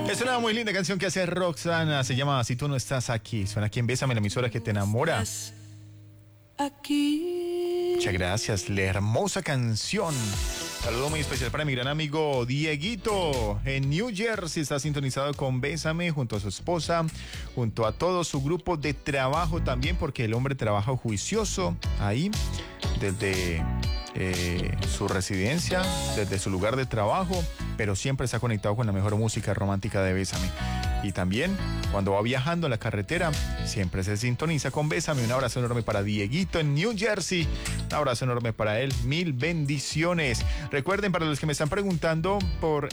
Es una muy linda canción que hace Roxana, se llama Si tú no estás aquí. Suena aquí en Bésame, la emisora que te enamora. Aquí. Muchas gracias, la hermosa canción. Saludo muy especial para mi gran amigo Dieguito en New Jersey. Está sintonizado con Bésame junto a su esposa, junto a todo su grupo de trabajo también, porque el hombre trabaja juicioso ahí desde su residencia, desde su lugar de trabajo, pero siempre está conectado con la mejor música romántica de Bésame. Y también cuando va viajando en la carretera, siempre se sintoniza con Bésame. Un abrazo enorme para Dieguito en New Jersey. Un abrazo enorme para él. Mil bendiciones. Recuerden, para los que me están preguntando por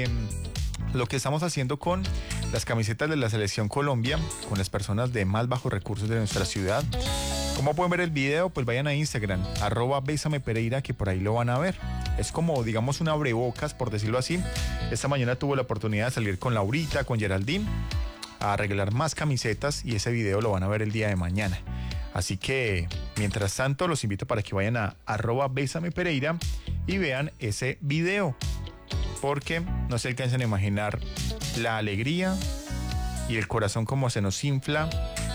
lo que estamos haciendo con las camisetas de la Selección Colombia, con las personas de más bajos recursos de nuestra ciudad. ¿Cómo pueden ver el video? Pues vayan a Instagram, @BésamePereira, que por ahí lo van a ver. Es como, digamos, un abrebocas, por decirlo así. Esta mañana tuve la oportunidad de salir con Laurita, con Geraldine, a arreglar más camisetas y ese video lo van a ver el día de mañana. Así que, mientras tanto, los invito para que vayan a @BésamePereira y vean ese video, porque no se alcanzan a imaginar la alegría y el corazón como se nos infla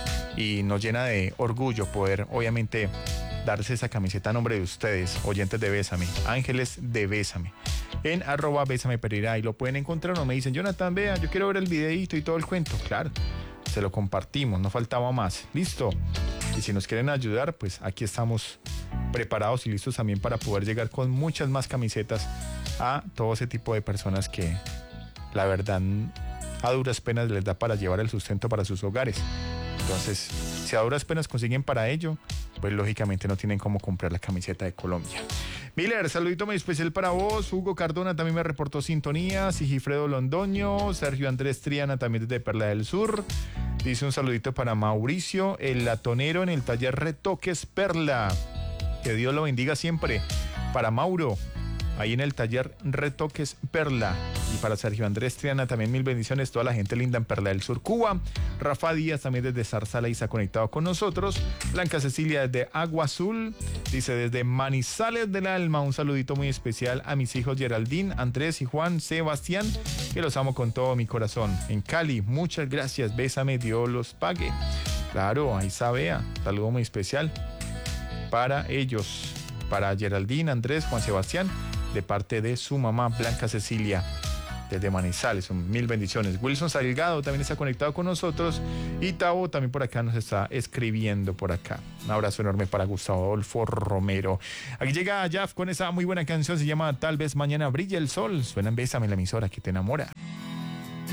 y nos llena de orgullo poder, obviamente, darse esa camiseta a nombre de ustedes, oyentes de Bésame, ángeles de Bésame, en @BésamePereira. Ahí lo pueden encontrar. No me dicen, Jonathan, vea, yo quiero ver el videito y todo el cuento. Claro, se lo compartimos, no faltaba más. Listo. Y si nos quieren ayudar, pues aquí estamos preparados y listos también para poder llegar con muchas más camisetas a todo ese tipo de personas que, la verdad, a duras penas les da para llevar el sustento para sus hogares. Entonces, si a duras penas consiguen para ello, pues lógicamente no tienen cómo comprar la camiseta de Colombia. Miller, saludito muy especial para vos. Hugo Cardona también me reportó sintonía. Sigifredo Londoño. Sergio Andrés Triana también desde Perla del Sur. Dice un saludito para Mauricio, el latonero en el taller Retoques Perla. Que Dios lo bendiga siempre. Para Mauro, ahí en el taller Retoques Perla. Y para Sergio Andrés Triana también mil bendiciones. Toda la gente linda en Perla del Sur, Cuba. Rafa Díaz también desde Zarzala y está conectado con nosotros. Blanca Cecilia desde Agua Azul. Dice desde Manizales del Alma. Un saludito muy especial a mis hijos Geraldine, Andrés y Juan Sebastián, que los amo con todo mi corazón. En Cali, muchas gracias. Bésame, Dios los pague. Claro, ahí sabea. Saludo muy especial para ellos. Para Geraldine, Andrés, Juan Sebastián, de parte de su mamá Blanca Cecilia desde Manizales. Mil bendiciones. Wilson Salgado también está conectado con nosotros y Tavo también por acá nos está escribiendo por acá. Un abrazo enorme para Gustavo Adolfo Romero. Aquí llega Jaf con esa muy buena canción, se llama Tal vez mañana brille el sol. Suena en Bésame, la emisora que te enamora.